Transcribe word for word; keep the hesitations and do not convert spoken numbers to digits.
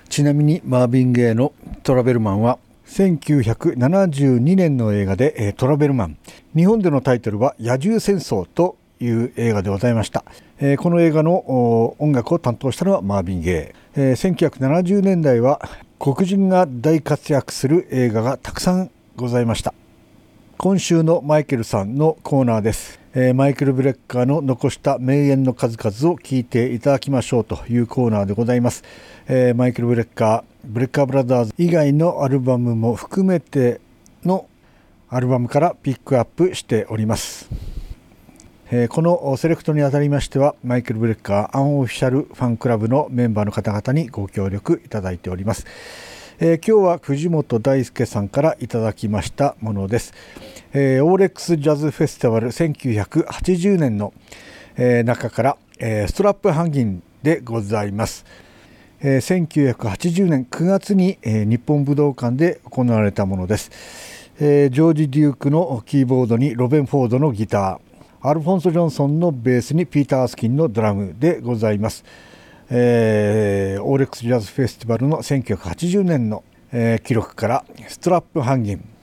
ちなみにマーヴィン・ゲイのトラベルマンはせんきゅうひゃくななじゅうにねんの映画でトラベルマン、日本でのタイトルは野獣戦争という映画でございました。この映画の音楽を担当したのはマーヴィン・ゲイ。せんきゅうひゃくななじゅうねんだいは黒人が大活躍する映画がたくさんございました。今週のマイケルさんのコーナーです。マイケル・ブレッカーの残した名言の数々を聞いていただきましょうというコーナーでございます。マイケル・ブレッカー、ブレッカーブラザーズ以外のアルバムも含めてのアルバムからピックアップしております。このセレクトにあたりましてはマイケル・ブレッカーアンオフィシャルファンクラブのメンバーの方々にご協力いただいております。えー、今日は藤本大輔さんからいただきましたものです。えー、オーレックスジャズフェスティバルせんきゅうひゃくはちじゅうねんの、えー、中から、えー、ストラップハンギンでございます。えー、せんきゅうひゃくはちじゅうねんくがつに、えー、日本武道館で行われたものです。えー、ジョージ・デュークのキーボードにロベン・フォードのギター、アルフォンソ・ジョンソンのベースにピーター・アスキンのドラムでございます。えー、オーレックスジャズフェスティバルのせんきゅうひゃくはちじゅうねんの、えー、記録からストラップハンギン。